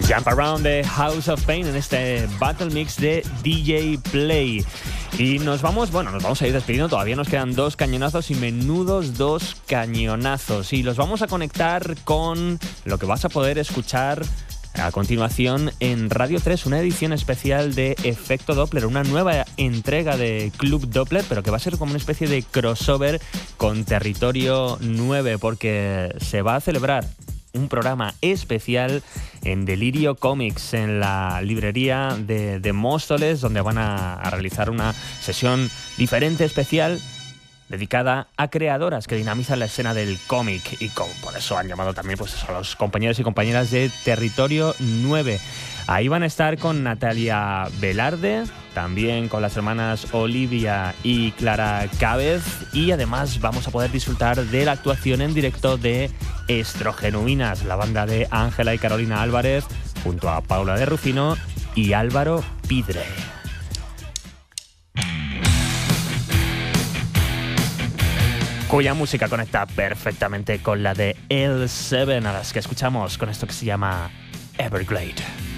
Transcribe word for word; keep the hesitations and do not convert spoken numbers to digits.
Jump Around the House of Pain en este Battle Mix de D J Play. Y nos vamos, bueno, nos vamos a ir despidiendo. Todavía nos quedan dos cañonazos y menudos dos cañonazos. Y los vamos a conectar con lo que vas a poder escuchar a continuación en Radio tres, una edición especial de Efecto Doppler, una nueva entrega de Club Doppler, pero que va a ser como una especie de crossover con Territorio nueve, porque se va a celebrar un programa especial en Delirio Comics, en la librería de, de Móstoles, donde van a, a realizar una sesión diferente, especial, dedicada a creadoras que dinamizan la escena del cómic, y como por eso han llamado también pues, a los compañeros y compañeras de Territorio nueve. Ahí van a estar con Natalia Velarde, también con las hermanas Olivia y Clara Cávez, y además vamos a poder disfrutar de la actuación en directo de Estrogenuinas, la banda de Ángela y Carolina Álvarez, junto a Paula de Rufino y Álvaro Pidre. Cuya música conecta perfectamente con la de L siete, a las que escuchamos con esto que se llama Everglade.